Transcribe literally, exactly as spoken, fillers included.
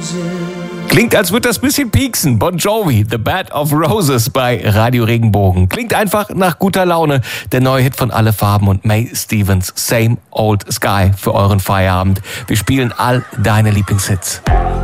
Klingt, als würde das bisschen pieksen. Bon Jovi, The Bed of Roses bei Radio Regenbogen. Klingt einfach nach guter Laune. Der neue Hit von Alle Farben und May Stevens, Same Old Sky für euren Feierabend. Wir spielen all deine Lieblingshits.